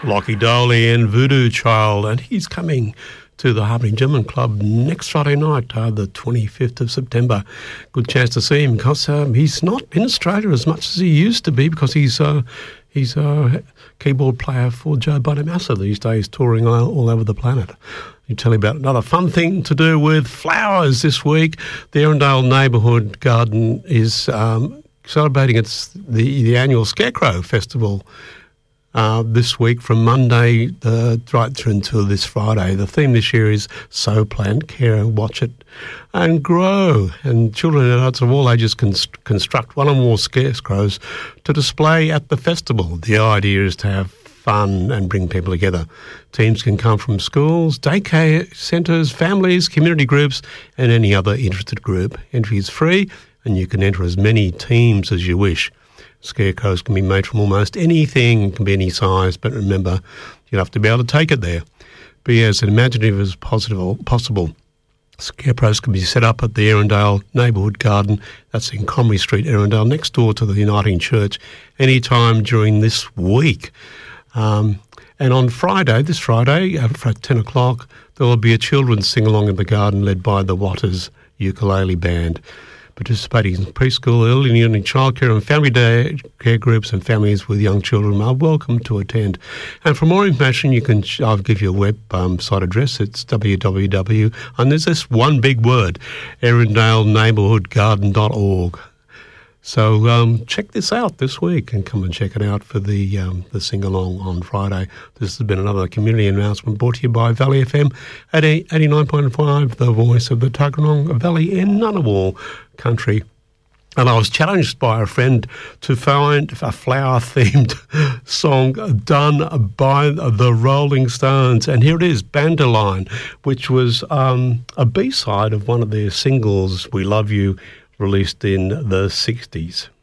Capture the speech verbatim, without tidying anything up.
Lockie Doley and Voodoo Child, and he's coming to the Harmony German Club next Friday night, uh, the twenty-fifth of September. Good chance to see him because um, he's not in Australia as much as he used to be because he's uh, he's a keyboard player for Joe Bonamassa these days, touring all, all over the planet. You tell you about another fun thing to do with flowers this week. The Arundel Neighbourhood Garden is um, celebrating its the, the annual Scarecrow Festival Uh, this week from Monday uh, right through until this Friday. The theme this year is Sow Plant, Care, Watch It and Grow. And children and adults of all ages can const- construct one or more scarecrows to display at the festival. The idea is to have fun and bring people together. Teams can come from schools, daycare centres, families, community groups and any other interested group. Entry is free and you can enter as many teams as you wish. Scarecrows can be made from almost anything, can be any size, but remember, you have to be able to take it there. Be as imaginative as possible. possible. Scarecrows can be set up at the Arundel Neighbourhood Garden, that's in Comrie Street, Arundel, next door to the Uniting Church, any time during this week. Um, and on Friday, this Friday, at ten o'clock, there will be a children's sing-along in the garden led by the Waters Ukulele Band. Participating in preschool, early and early childcare and family day care groups and families with young children are welcome to attend. And for more information, you can, I'll give you a web um, site address. It's w w w, and there's this one big word, arundel neighbourhood garden dot org. So um, check this out this week and come and check it out for the um, the sing-along on Friday. This has been another community announcement brought to you by Valley F M at eighty-nine point five, the voice of the Tuggeranong Valley in Ngunnawal country. And I was challenged by a friend to find a flower-themed song done by the Rolling Stones. And here it is, Bandolier, which was um, a B-side of one of their singles, We Love You, released in the sixties.